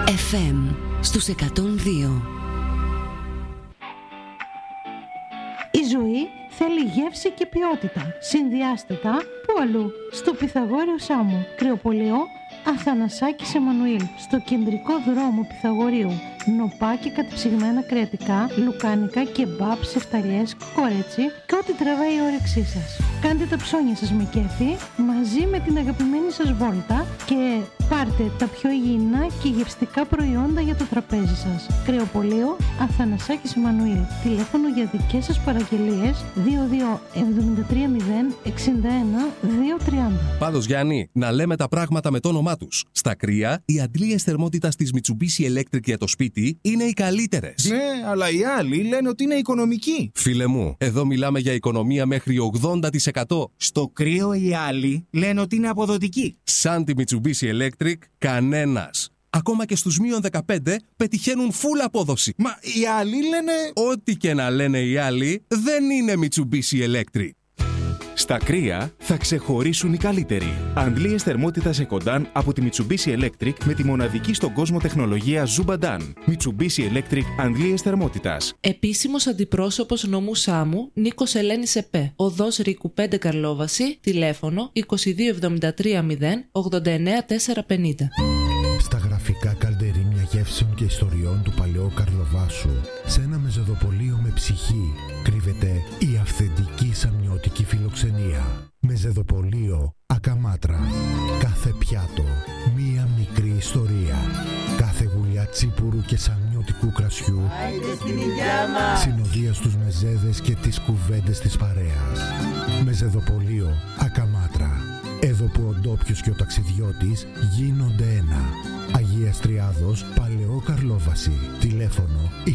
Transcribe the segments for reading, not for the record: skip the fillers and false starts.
FM στους 102. Η ζωή θέλει γεύση και ποιότητα. Συνδυάστε τα που αλλού. Στο Πυθαγόριο Σάμου, Κρεοπολείο, Αθανασάκης Εμμανουήλ, στο κεντρικό δρόμο Πυθαγορείου. Νοπά και κατεψυγμένα κρεατικά, λουκάνικα, κεμπάπ, σεφταλιές, κορέτσι και ό,τι τραβάει η όρεξή σας. Κάντε τα ψώνια σας με κέφι μαζί με την αγαπημένη σας βόλτα και πάρτε τα πιο υγιεινά και γευστικά προϊόντα για το τραπέζι σας. Κρεοπολείο, Αθανασάκης Εμμανουήλ. Τηλέφωνο για δικές σας παραγγελίες 22-730-61-230. Πάντως, Γιάννη, να λέμε τα πράγματα με το όνομά τους. Στα κρύα, οι αντλίες θερμότητας της Mitsubishi Electric για το σπίτι είναι οι καλύτερες. Ναι, αλλά οι άλλοι λένε ότι είναι οικονομικοί. Φίλε μου, εδώ μιλάμε για οικονομία μέχρι 80%. Στο κρύο οι άλλοι λένε ότι είναι αποδοτικοί. Σαν τη Mitsubishi Electric, κανένας. Ακόμα και στους -15 πετυχαίνουν full απόδοση. Μα οι άλλοι λένε... Ό,τι και να λένε οι άλλοι, δεν είναι Mitsubishi Electric. Στα κρύα θα ξεχωρίσουν οι καλύτεροι. Αντλίες θερμότητας Ecodan από τη Mitsubishi Electric με τη μοναδική στον κόσμο τεχνολογία Zubadan. Mitsubishi Electric αντλίες θερμότητας. Επίσημος αντιπρόσωπος νομού Σάμου, Νίκος Ελένης ΕΠΕ. Οδός Ρίκου 5 Καρλόβαση, τηλέφωνο 2273 0 89 450. Στα γραφικά καλντερίμια γεύσεων και ιστοριών του παλαιού Καρλοβάσου, σε ένα μεζεδοπολείο με ψυχή, κρύβεται η αυθεντική σαμιώτικη φιλοξενία. Μεζεδοπολείο Ακαμάτρα. Κάθε πιάτο, μία μικρή ιστορία. Κάθε γουλιά τσίπουρου και σαμιώτικου κρασιού, συνοδεία στους μεζέδες και τις κουβέντες της παρέας. Μεζεδοπολείο Ακαμάτρα. Εδώ που ο ντόπιος και ο ταξιδιώτης γίνονται ένα. Αγίας Τριάδος, Παλαιό Καρλόβαση. Τηλέφωνο 2273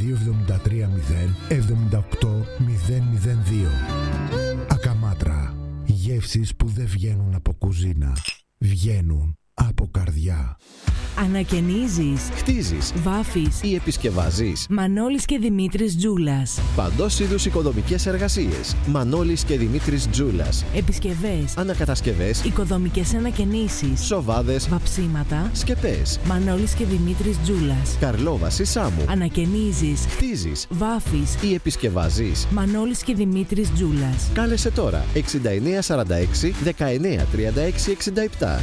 0 78 002. Ακαμάτρα. Γεύσεις που δεν βγαίνουν από κουζίνα. Βγαίνουν από καρδιά. Ανακαινίζεις, χτίζεις, βάφεις ή επισκευάζεις. Μανώλης και Δημήτρης Τζούλας. Παντός είδους οικοδομικές εργασίες. Μανώλης και Δημήτρης Τζούλας. Επισκευές, ανακατασκευές, οικοδομικές ανακαινήσεις, σοβάδες, βαψίματα, σκεπές. Μανώλης και Δημήτρης Τζούλας. Καρλόβαση Σάμου. Ανακαινίζεις, χτίζεις, βάφεις ή επισκευάζεις. Μανώλης και Δημήτρης Τζούλας. Κάλεσε τώρα 6946 1936 67.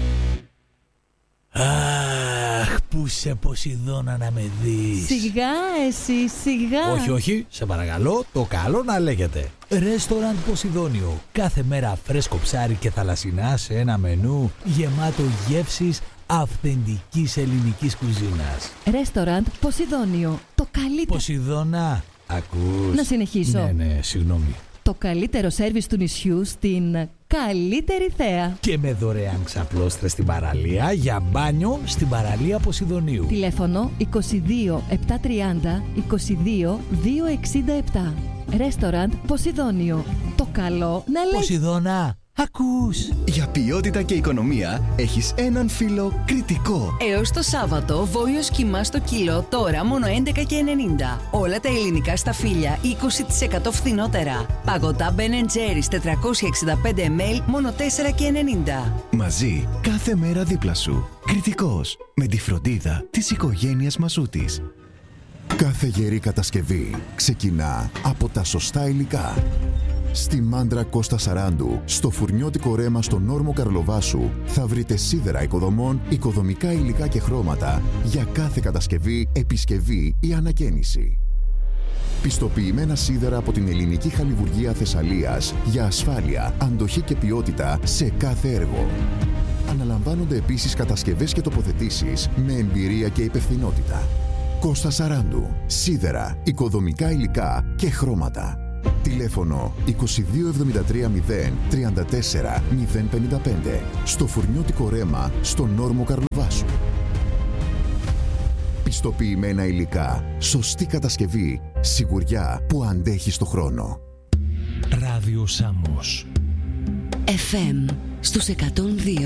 Αχ, πού σε Ποσειδώνα να με δεις. Σιγά εσύ, σιγά. Όχι, όχι, σε παρακαλώ, το καλό να λέγεται. Ρέστοραντ Ποσειδώνιο. Κάθε μέρα φρέσκο ψάρι και θαλασσινά σε ένα μενού γεμάτο γεύσεις αυθεντικής ελληνικής κουζίνας. Ρέστοραντ Ποσειδώνιο. Το καλύτερο. Ποσειδώνα, ακούς. Να συνεχίσω. Ναι, συγγνώμη. Το καλύτερο σέρβις του νησιού στην καλύτερη θέα. Και με δωρεάν ξαπλώστρες στην παραλία για μπάνιο στην παραλία Ποσειδωνίου. Τηλέφωνο 22 730 22 267. Ρέστοραντ Ποσειδώνιο. Το καλό να λέει. Ποσειδώνα, ακούς. Για ποιότητα και οικονομία έχεις έναν φίλο Κρητικό. Έως το Σάββατο, βόλιος κιμά στο κιλό, τώρα μόνο 11,90. Όλα τα ελληνικά σταφύλια 20% φθηνότερα. Παγωτά Ben & Jerry's 465 ml, μόνο 4,90. Μαζί, κάθε μέρα δίπλα σου. Κρητικός, με τη φροντίδα της οικογένειας Μασούτης. Κάθε γερή κατασκευή ξεκινά από τα σωστά υλικά. Στη Μάντρα Κώστα Σαράντου, στο φουρνιώτικο ρέμα στον όρμο Καρλοβάσου, θα βρείτε σίδερα οικοδομών, οικοδομικά υλικά και χρώματα για κάθε κατασκευή, επισκευή ή ανακαίνιση. Πιστοποιημένα σίδερα από την ελληνική χαλιβουργία Θεσσαλίας για ασφάλεια, αντοχή και ποιότητα σε κάθε έργο. Αναλαμβάνονται επίσης κατασκευές και τοποθετήσεις με εμπειρία και υπευθυνότητα. Κώστα Σαράντου, σίδερα, οικοδομικά υλικά και χρώματα. Τηλέφωνο 2273 0 34 055. Στο φουρνιώτικο ρέμα στον όρμο Καρλοβάσου. Πιστοποιημένα υλικά, σωστή κατασκευή, σιγουριά που αντέχει στο χρόνο. Ράδιο Σάμος. FM στους 102.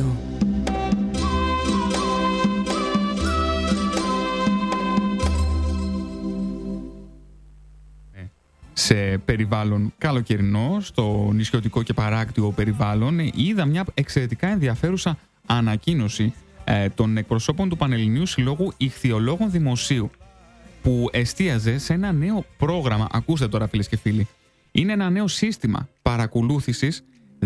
Σε περιβάλλον καλοκαιρινό, στο νησιωτικό και παράκτιο περιβάλλον, είδα μια εξαιρετικά ενδιαφέρουσα ανακοίνωση των εκπροσώπων του Πανελληνίου Συλλόγου Ιχθυολόγων Δημοσίου, που εστίαζε σε ένα νέο πρόγραμμα. Ακούστε τώρα, φίλες και φίλοι. Είναι ένα νέο σύστημα παρακολούθησης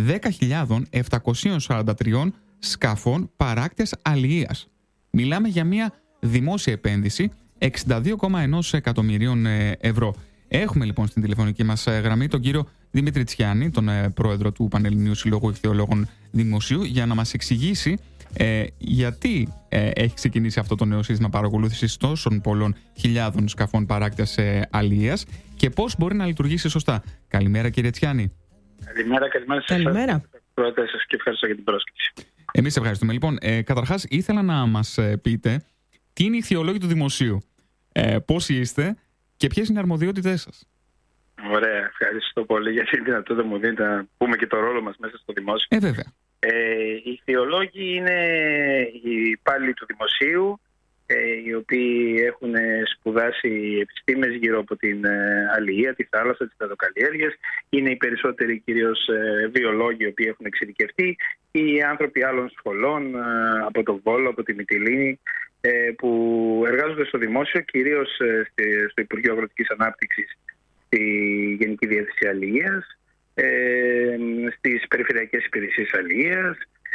10.743 σκαφών παράκτειας αλληλείας. Μιλάμε για μια δημόσια επένδυση 62,1 εκατομμυρίων ευρώ. Έχουμε λοιπόν στην τηλεφωνική μας γραμμή τον κύριο Δημήτρη Τσιάννη, τον πρόεδρο του Πανελληνίου Συλλόγου Ιχθυολόγων Δημοσίου, για να μας εξηγήσει γιατί έχει ξεκινήσει αυτό το νέο σύστημα παρακολούθησης τόσων πολλών χιλιάδων σκαφών παράκτειας αλληλείας και πώς μπορεί να λειτουργήσει σωστά. Καλημέρα, κύριε Τσιάννη. Καλημέρα. Πρώτα σας και ευχαριστώ για την πρόσκληση. Εμείς ευχαριστούμε. Λοιπόν, καταρχάς ήθελα να μας πείτε τι είναι οι ιχθυολόγοι του Δημοσίου, πόσοι είστε και ποιες είναι οι αρμοδιότητές σας. Ωραία, ευχαριστώ πολύ για την δυνατότητα μου δίνετε να πούμε και το ρόλο μας μέσα στο δημόσιο. Βέβαια. Οι ιχθυολόγοι είναι οι υπάλληλοι του Δημοσίου, οι οποίοι έχουν σπουδάσει επιστήμες γύρω από την αλληλεία, τη θάλασσα, τις υδατοκαλλιέργειες. Είναι οι περισσότεροι κυρίως βιολόγοι, οι οποίοι έχουν εξειδικευτεί, οι άνθρωποι άλλων σχολών, από τον Βόλο, από τη Μυτιλήνη, που εργάζονται στο δημόσιο, κυρίως στο Υπουργείο Αγροτικής Ανάπτυξης, στη Γενική Διεύθυνση Αλληλείας, στις περιφερειακές υπηρεσίες αλληλείας,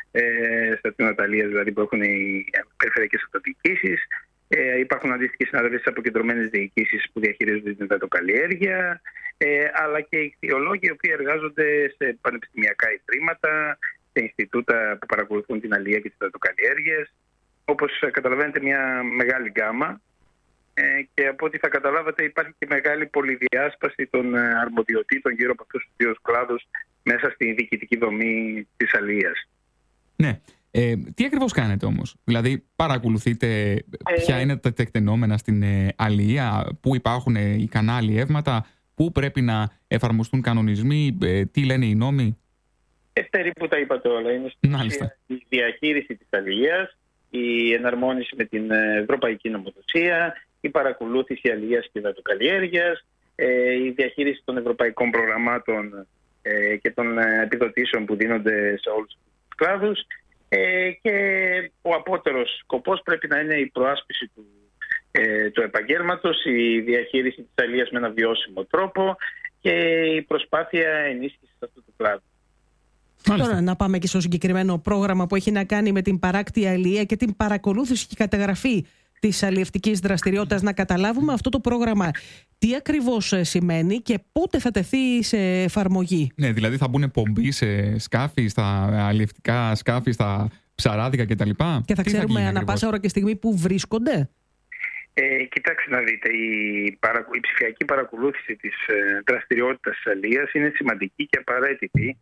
στα τμήματα αλληλείας δηλαδή που έχουν οι περιφερειακές αυτοδιοικήσεις. Υπάρχουν αντίστοιχες συνάδελφοι στις αποκεντρωμένες διοικήσεις που διαχειρίζονται την υδατοκαλλιέργεια, αλλά και οι ιχθυολόγοι οι οποίοι εργάζονται σε πανεπιστημιακά ιδρύματα, σε Ινστιτούτα που παρακολουθούν την αλληλεία και τις υδατοκαλλιέργειες. Όπως καταλαβαίνετε, μια μεγάλη γκάμα, και από ό,τι θα καταλάβατε υπάρχει και μεγάλη πολυδιάσπαση των αρμοδιοτήτων γύρω από αυτούς τους δύο κλάδους μέσα στη διοικητική δομή της αλληλείας. Ναι. Τι ακριβώς κάνετε όμως? Δηλαδή παρακολουθείτε ποια είναι τα τεκτενόμενα στην αλληλεία, πού υπάρχουν ικανά αλλιεύματα, πού πρέπει να εφαρμοστούν κανονισμοί, τι λένε οι νόμοι? Περίπου τα είπατε όλα. Είναι στην ουσία η διαχείριση της αλληλείας, η εναρμόνιση με την Ευρωπαϊκή Νομοθεσία, η παρακολούθηση αλληλείας και υδατοκαλλιέργειας, η διαχείριση των ευρωπαϊκών προγραμμάτων και των επιδοτήσεων που δίνονται σε όλους τους κλάδους, και ο απότερος σκοπός πρέπει να είναι η προάσπιση του επαγγέλματος, η διαχείριση της αλληλείας με ένα βιώσιμο τρόπο και η προσπάθεια ενίσχυσης αυτού του κλάδου. Τώρα να πάμε και στο συγκεκριμένο πρόγραμμα που έχει να κάνει με την παράκτεια αλληλεία και την παρακολούθηση και καταγραφή της αλλιευτικής δραστηριότητας. Να καταλάβουμε αυτό το πρόγραμμα τι ακριβώς σημαίνει και πότε θα τεθεί σε εφαρμογή. Ναι, δηλαδή θα μπουν πομποί σε σκάφη, στα αλλιευτικά σκάφη, στα ψαράδικα κτλ. Και θα ξέρουμε ανά πάσα ώρα και στιγμή που βρίσκονται. Κοιτάξτε να δείτε, η ψηφιακή παρακολούθηση της δραστηριότητας της αλληλείας είναι σημαντική και απαραίτητη,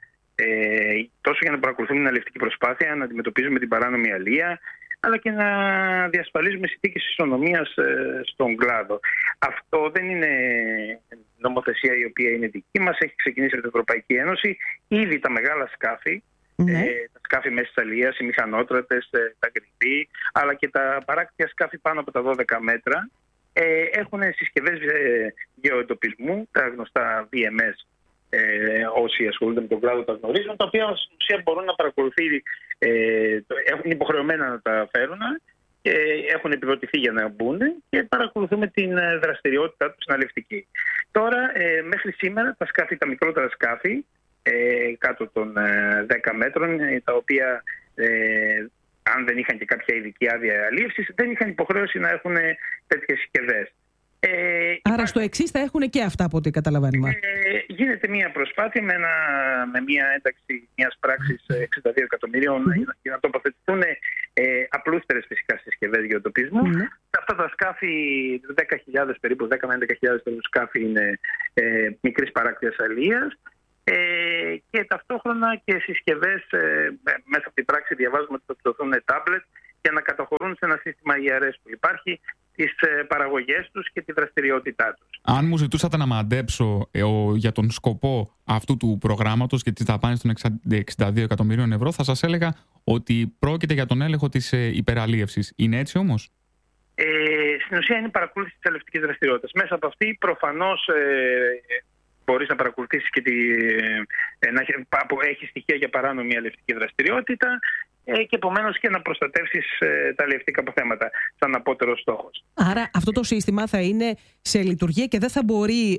τόσο για να παρακολουθούμε την αλλιευτική προσπάθεια, να αντιμετωπίζουμε την παράνομη αλληλεία, αλλά και να διασφαλίζουμε συνθήκες ισονομίας στον κλάδο. Αυτό δεν είναι νομοθεσία η οποία είναι δική μας, έχει ξεκινήσει από την Ευρωπαϊκή Ένωση. Ήδη τα μεγάλα σκάφη, τα σκάφη μέσης αλληλείας, οι μηχανότρατες, τα γκριβί, αλλά και τα παράκτια σκάφη πάνω από τα 12 μέτρα, έχουν συσκευές γεωεντοπισμού, τα γνωστά VMS. Όσοι ασχολούνται με τον κλάδο τα γνωρίζουν, τα οποία στην ουσία μπορούν να παρακολουθεί, έχουν υποχρεωμένα να τα φέρουν και έχουν επιδοτηθεί για να μπουν και παρακολουθούμε την δραστηριότητά τους στην αλλιευτική. Τώρα, μέχρι σήμερα, τα σκάφη, τα μικρότερα σκάφη, κάτω των 10 μέτρων, τα οποία αν δεν είχαν και κάποια ειδική άδεια αλλίευσης, δεν είχαν υποχρέωση να έχουν τέτοιες συσκευές. Άρα στο εξής θα έχουν και αυτά από ό,τι καταλαβαίνουμε. Γίνεται μια προσπάθεια με μια ένταξη μιας πράξης 62 εκατομμυρίων για να τοποθετηθούν απλούστερες φυσικά συσκευές γεωντοπισμού. Αυτά τα σκάφη, 10.000 περίπου, 10 με 11.000 σκάφη είναι μικρής παράκτειας αλληλείας, και ταυτόχρονα και συσκευές, μέσα από την πράξη διαβάζουμε ότι θα δοθούν τάμπλετ για να καταχωρούν σε ένα σύστημα IRS που υπάρχει τις παραγωγές τους και τη δραστηριότητά τους. Αν μου ζητούσατε να μαντέψω για τον σκοπό αυτού του προγράμματος και τις δαπάνες των 62 εκατομμυρίων ευρώ, θα σας έλεγα ότι πρόκειται για τον έλεγχο της υπεραλίευσης. Είναι έτσι όμως? Στην ουσία είναι η παρακολούθηση της αλλιευτικής δραστηριότητας. Μέσα από αυτή προφανώς μπορείς να παρακολουθήσεις και έχει στοιχεία για παράνομη αλλιευτική δραστηριότητα και επομένως και να προστατεύσεις τα αλλιευτικά αποθέματα σαν απότερος στόχος. Άρα αυτό το σύστημα θα είναι σε λειτουργία και δεν θα μπορεί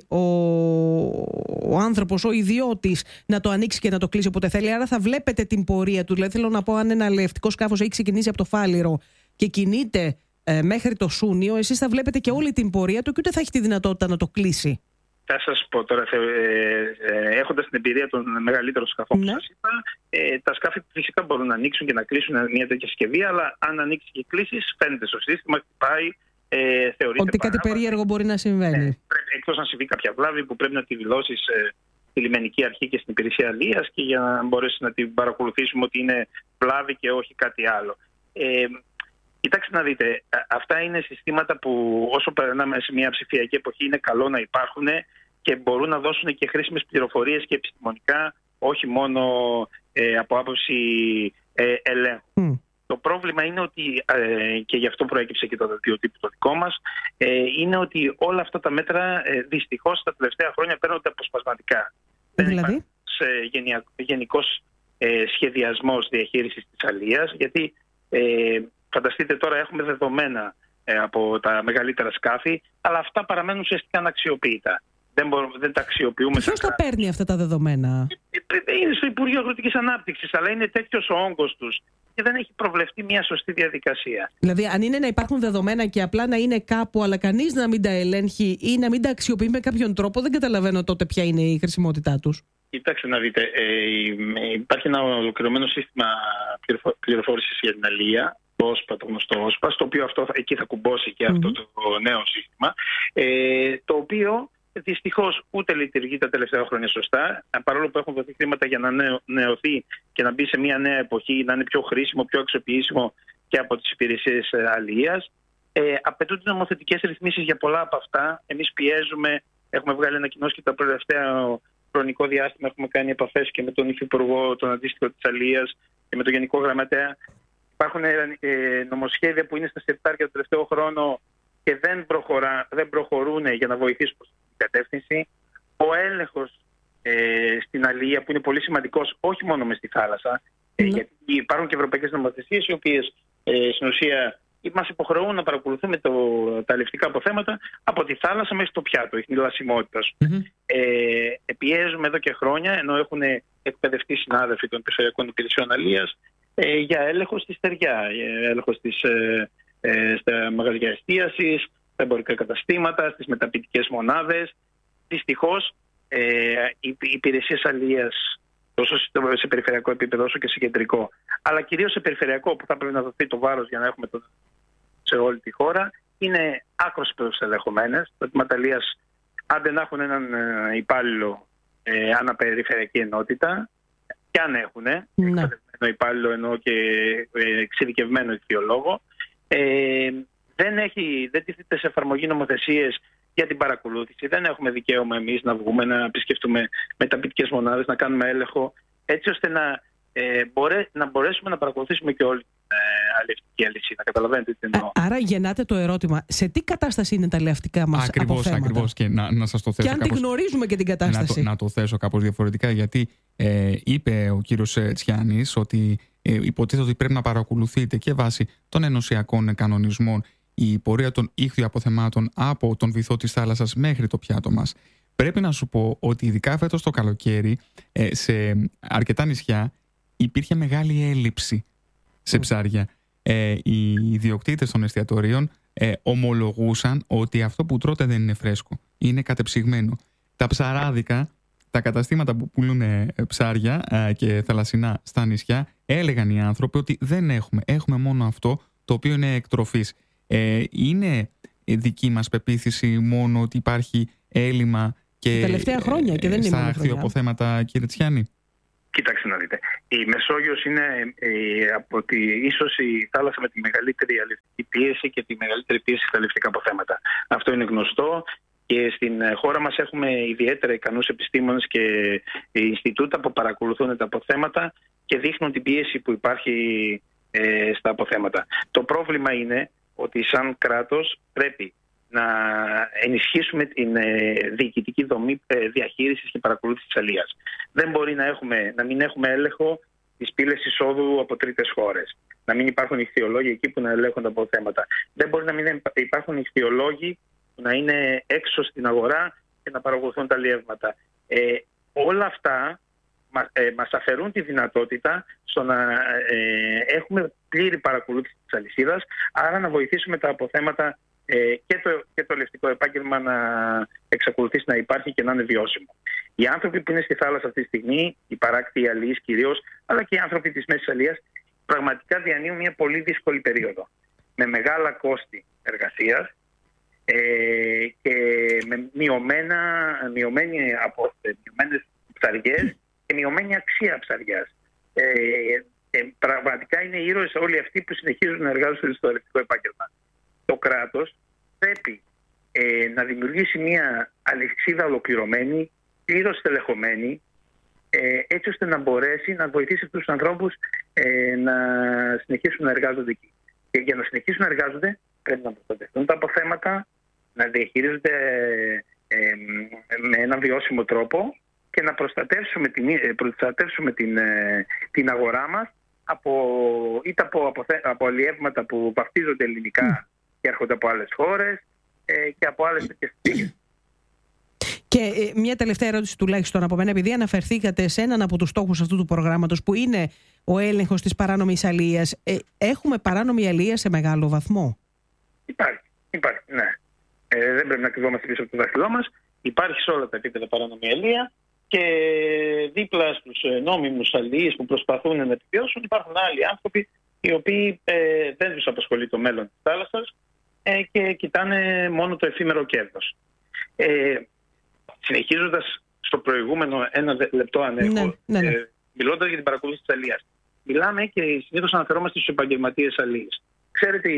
ο άνθρωπος, ο ιδιώτης να το ανοίξει και να το κλείσει όποτε θέλει. Άρα θα βλέπετε την πορεία του. Δηλαδή θέλω να πω, αν ένα αλλιευτικό σκάφος έχει ξεκινήσει από το Φάληρο και κινείται μέχρι το Σούνιο, εσείς θα βλέπετε και όλη την πορεία του και ούτε θα έχει τη δυνατότητα να το κλείσει. Θα σας πω τώρα, έχοντας την εμπειρία των μεγαλύτερων σκαφών που σας είπα, τα σκάφη φυσικά μπορούν να ανοίξουν και να κλείσουν μια τέτοια συσκευή, αλλά αν ανοίξει και κλείσεις, φαίνεται στο σύστημα, χτυπάει, θεωρείται ότι κάτι περίεργο μπορεί να συμβαίνει. Εκτός να συμβεί κάποια βλάβη που πρέπει να τη δηλώσεις στη λιμενική αρχή και στην υπηρεσία αλίας και για να μπορέσει να την παρακολουθήσουμε ότι είναι βλάβη και όχι κάτι άλλο. Κοιτάξτε να δείτε, αυτά είναι συστήματα που όσο περνάμε σε μια ψηφιακή εποχή είναι καλό να υπάρχουν και μπορούν να δώσουν και χρήσιμες πληροφορίες και επιστημονικά, όχι μόνο από άποψη ελέγχου. Το πρόβλημα είναι ότι, και γι' αυτό προέκυψε και το δελτίο τύπου το δικό μας, είναι ότι όλα αυτά τα μέτρα δυστυχώς τα τελευταία χρόνια παίρνονται αποσπασματικά. Δεν υπάρχει γενικός σχεδιασμός διαχείρισης της αλίας, γιατί φανταστείτε τώρα έχουμε δεδομένα από τα μεγαλύτερα σκάφη, αλλά αυτά παραμένουν ουσιαστικά αναξιοποιητά. Δεν τα αξιοποιούμε. Ποιος τα παίρνει αυτά τα δεδομένα? Είναι στο Υπουργείο Αγροτικής Ανάπτυξης, αλλά είναι τέτοιος ο όγκος τους και δεν έχει προβλεφτεί μια σωστή διαδικασία. Δηλαδή, αν είναι να υπάρχουν δεδομένα και απλά να είναι κάπου, αλλά κανείς να μην τα ελέγχει ή να μην τα αξιοποιεί με κάποιον τρόπο, δεν καταλαβαίνω τότε ποια είναι η χρησιμότητά τους. Κοιτάξτε να δείτε, υπάρχει ένα ολοκληρωμένο σύστημα πληροφόρησης για την αλία, το ΟΣΠΑ, το γνωστό ΟΣΠΑ, στο οποίο εκεί θα κουμπώσει και αυτό το νέο σύστημα, το οποίο δυστυχώς ούτε λειτουργεί τα τελευταία χρόνια σωστά, παρόλο που έχουν δοθεί χρήματα για να νεωθεί και να μπει σε μια νέα εποχή, να είναι πιο χρήσιμο, πιο αξιοποιήσιμο και από τις υπηρεσίες αλίας. Απαιτούνται νομοθετικές ρυθμίσεις για πολλά από αυτά. Εμείς πιέζουμε, έχουμε βγάλει ανακοινώσεις και το τελευταίο χρονικό διάστημα έχουμε κάνει επαφές και με τον Υφυπουργό, τον αντίστοιχο της αλίας και με τον Γενικό Γραμματέα. Υπάρχουν νομοσχέδια που είναι στα συρτάρια το τελευταίο χρόνο και δεν προχωρούν για να βοηθήσουν προς την κατεύθυνση. Ο έλεγχος στην αλία που είναι πολύ σημαντικός όχι μόνο μες στη θάλασσα, γιατί υπάρχουν και ευρωπαϊκές νομοθεσίες οι οποίες στην ουσία μας υποχρεούν να παρακολουθούμε τα αλλιευτικά αποθέματα από τη θάλασσα μέχρι στο πιάτο, η χνηλασιμότητα. Πιέζουμε εδώ και χρόνια, ενώ έχουν εκπαιδευτεί συνάδελφοι των περιφερειακών υπηρεσιών αλίας, για έλεγχο στη στεριά, έλεγχο στα μαγαζιά εστίασης, στα εμπορικά καταστήματα, στις μεταποιητικές μονάδες. Δυστυχώς, οι υπηρεσίες αλίας, τόσο σε περιφερειακό επίπεδο όσο και σε κεντρικό, αλλά κυρίως σε περιφερειακό που θα πρέπει να δοθεί το βάρος για να έχουμε σε όλη τη χώρα, είναι άκρως ελεγχομένες. Τα τμήματα αλίας, άντε να έχουν έναν υπάλληλο αναπεριφερειακή ενότητα, και αν έχουν εκπαιδευμένο υπάλληλο ενώ και εξειδικευμένο ιχθυολόγο, δεν τίθεται σε εφαρμογή νομοθεσίες για την παρακολούθηση. Δεν έχουμε δικαίωμα εμείς να βγούμε, να επισκεφτούμε μεταποιητικές μονάδες, να κάνουμε έλεγχο, έτσι ώστε να μπορέσουμε να παρακολουθήσουμε και όλη την αλλιευτική αλυσίδα. Καταλαβαίνετε τι εννοώ. Άρα γεννάται το ερώτημα, σε τι κατάσταση είναι τα αλλιευτικά μας αποθέματα? Ακριβώς, και να σας το θέσω. Και αν τη γνωρίζουμε και την κατάσταση. Να το θέσω κάπως διαφορετικά, γιατί είπε ο κύριος Τσιάνης ότι υποτίθεται ότι πρέπει να παρακολουθείτε και βάσει των ενωσιακών κανονισμών η πορεία των ήχθιων αποθεμάτων από τον βυθό της θάλασσας μέχρι το πιάτο μας. Πρέπει να σου πω ότι ειδικά φέτος το καλοκαίρι σε αρκετά νησιά υπήρχε μεγάλη έλλειψη σε ψάρια. Οι ιδιοκτήτες των εστιατορίων ομολογούσαν ότι αυτό που τρώτε δεν είναι φρέσκο, είναι κατεψυγμένο. Τα ψαράδικα, τα καταστήματα που πουλούν ψάρια και θαλασσινά στα νησιά, έλεγαν οι άνθρωποι ότι δεν έχουμε μόνο αυτό το οποίο είναι εκτροφής. Είναι δική μας πεποίθηση μόνο ότι υπάρχει έλλειμμα και τελευταία χρόνια και δεν είναι στα αχθιοποθέματα, κύριε Τσιάνη? Κοιτάξτε να δείτε. Η Μεσόγειος είναι ίσως η θάλασσα με τη μεγαλύτερη αλλιευτική πίεση και τη μεγαλύτερη πίεση στα αλλιευτικά αποθέματα. Αυτό είναι γνωστό και στην χώρα μας έχουμε ιδιαίτερα ικανούς επιστήμονες και Ινστιτούτα που παρακολουθούν τα αποθέματα και δείχνουν την πίεση που υπάρχει στα αποθέματα. Το πρόβλημα είναι ότι σαν κράτος πρέπει να ενισχύσουμε την διοικητική δομή διαχείρισης και παρακολούθησης αλίας. Δεν μπορεί να μην έχουμε έλεγχο τις πύλες εισόδου από τρίτες χώρες. Να μην υπάρχουν ιχθυολόγοι εκεί που να ελέγχουν τα αποθέματα. Δεν μπορεί να μην υπάρχουν ιχθυολόγοι που να είναι έξω στην αγορά και να παρακολουθούν τα αλλιεύματα. Όλα αυτά μας αφαιρούν τη δυνατότητα στο να έχουμε πλήρη παρακολούθηση της αλυσίδας, άρα να βοηθήσουμε τα αποθέματα και το αλλιευτικό επάγγελμα να εξακολουθήσει να υπάρχει και να είναι βιώσιμο. Οι άνθρωποι που είναι στη θάλασσα αυτή τη στιγμή, οι παράκτιοι αλλιείς κυρίως, αλλά και οι άνθρωποι της Μέσης Αλίας, πραγματικά διανύουν μια πολύ δύσκολη περίοδο. Με μεγάλα κόστη εργασίας και με μειωμένες ψαριές και μειωμένη αξία ψαριάς. Πραγματικά είναι ήρωες όλοι αυτοί που συνεχίζουν να εργάζονται στο αλλιευτικό επάγγελμα. Το κράτος πρέπει να δημιουργήσει μια αλυσίδα ολοκληρωμένη, πλήρως τελεχωμένη, έτσι ώστε να μπορέσει να βοηθήσει αυτούς τους ανθρώπους να συνεχίσουν να εργάζονται εκεί. Και για να συνεχίσουν να εργάζονται πρέπει να προστατευτούν τα αποθέματα, να διαχειρίζονται με έναν βιώσιμο τρόπο και να προστατεύσουμε την αγορά μας είτε από αλλιεύματα που βαφτίζονται ελληνικά και έρχονται από άλλες χώρες και από άλλες τέτοιες πηγές. Και μια τελευταία ερώτηση τουλάχιστον από μένα, επειδή αναφερθήκατε σε έναν από τους στόχους αυτού του προγράμματος που είναι ο έλεγχος της παράνομης αλίας. Έχουμε παράνομη αλία σε μεγάλο βαθμό? Υπάρχει, ναι. Δεν πρέπει να κρυβόμαστε πίσω από το δάχτυλό μας. Υπάρχει σε όλα τα επίπεδα παράνομη αλία και δίπλα στους νόμιμους αλίες που προσπαθούν να επιβιώσουν υπάρχουν άλλοι άνθρωποι οι οποίοι δεν τους απασχολεί το μέλλον της θάλασσας και κοιτάνε μόνο το εφήμερο κέρδος. Συνεχίζοντας στο προηγούμενο ένα λεπτό αν έχω, μιλώντας για την παρακολούθηση της αλίας, μιλάμε και συνήθως αναφερόμαστε στους επαγγελματίες αλίες. Ξέρετε,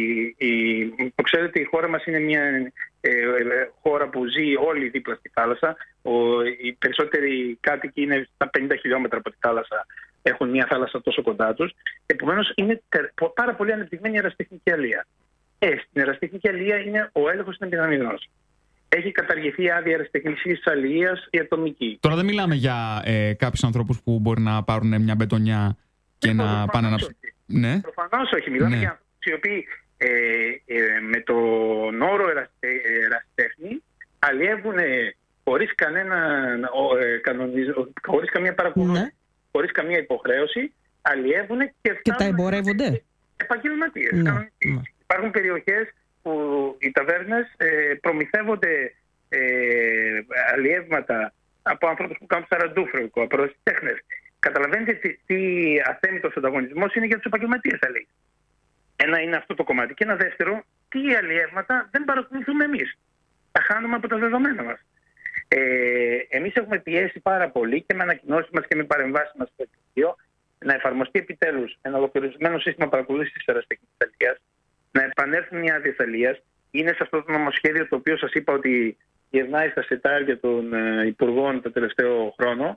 η χώρα μας είναι μια χώρα που ζει όλη δίπλα στη θάλασσα. Οι περισσότεροι κάτοικοι είναι στα 50 χιλιόμετρα από τη θάλασσα, έχουν μια θάλασσα τόσο κοντά τους. Επομένως είναι πάρα πολύ ανεπτυγμένη η ερασιτεχνική αλία. Στην ερασιτεχνική αλία ο έλεγχος είναι μηδαμινός. Έχει καταργηθεί η άδεια ερασιτεχνικής αλίας η ατομική. Τώρα δεν μιλάμε για κάποιους ανθρώπους που μπορεί να πάρουν μια μπετονιά και να πάνε να... Ναι. Προφανώς όχι. Μιλάμε για ανθρώπους οι οποίοι με τον όρο ερασιτέχνη αλλιεύουν χωρίς χωρίς καμία παρακολούθηση, χωρίς καμία υποχρέωση, αλλιεύουν και τα εμπορεύονται. Επαγγελματίες. Υπάρχουν περιοχές που οι ταβέρνες προμηθεύονται αλλιεύματα από ανθρώπους που κάνουν σαραντούφρικο, από ερασιτέχνες. Καταλαβαίνετε τι αθέμητος ανταγωνισμός είναι για τους επαγγελματίες αλλιείς. Ένα είναι αυτό το κομμάτι. Και ένα δεύτερο, τι αλλιεύματα δεν παρακολουθούμε εμείς. Τα χάνουμε από τα δεδομένα μας. Εμείς έχουμε πιέσει πάρα πολύ και με ανακοινώσεις μας και με παρεμβάσεις μας στο Υπουργείο να εφαρμοστεί επιτέλους ένα ολοκληρωμένο σύστημα παρακολούθησης της ερασιτεχνικής αλίας, να επανέλθουν μια άδεια αλίας. Είναι σε αυτό το νομοσχέδιο το οποίο σας είπα ότι γυρνάει στα σετάρια των υπουργών το τελευταίο χρόνο.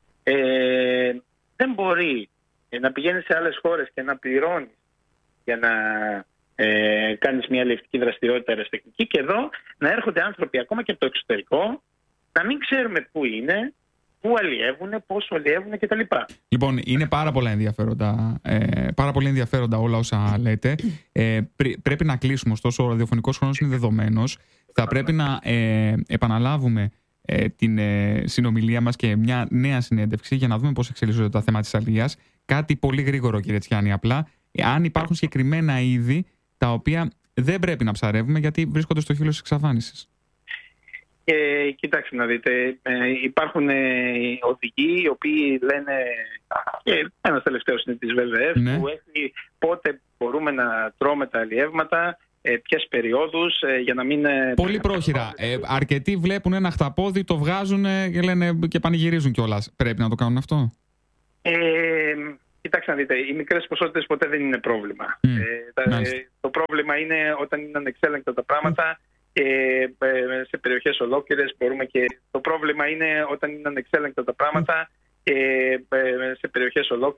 Δεν μπορεί να πηγαίνεις σε άλλες χώρες και να πληρώνεις για να κάνεις μια αλλιευτική δραστηριότητα ερασιτεχνική και εδώ να έρχονται άνθρωποι ακόμα και από το εξωτερικό, να μην ξέρουμε πού είναι, πού αλλιεύουν, πόσο αλλιεύουν κτλ. Λοιπόν, είναι πάρα πολύ ενδιαφέροντα όλα όσα λέτε. Πρέπει να κλείσουμε, ωστόσο ο ραδιοφωνικός χρόνος είναι δεδομένος. Θα πρέπει να επαναλάβουμε την συνομιλία μας και μια νέα συνέντευξη για να δούμε πώς εξελίσσονται τα θέματα της αλίας. Κάτι πολύ γρήγορο, κύριε Τσιάνη, απλά. Αν υπάρχουν συγκεκριμένα είδη τα οποία δεν πρέπει να ψαρεύουμε γιατί βρίσκονται στο χείλος της εξαφάνισης. Κοιτάξτε να δείτε, υπάρχουν οδηγοί οι οποίοι λένε, ένας τελευταίος είναι της WWF, που έχει πότε μπορούμε να τρώμε τα αλλιεύματα, ποιες περιόδους, για να μην... Πολύ πρόχειρα. Αρκετοί βλέπουν ένα χταπόδι, το βγάζουν και λένε και πανηγυρίζουν κιόλας. Πρέπει να το κάνουν αυτό? Κοιτάξτε να δείτε, οι μικρές ποσότητες ποτέ δεν είναι πρόβλημα. Το πρόβλημα είναι όταν είναι ανεξέλεγκτα τα πράγματα και σε περιοχές ολόκληρες μπορούμε και... Το πρόβλημα είναι όταν είναι ανεξέλεγκτα τα πράγματα και σε περιοχές ολόκληρες